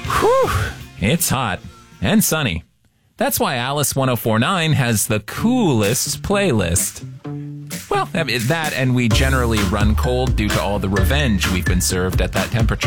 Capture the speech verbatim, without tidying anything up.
Whew, it's hot and sunny. That's why Alice ten forty-nine has the coolest playlist. Well, I mean, that and we generally run cold due to all the revenge we've been served at that temperature.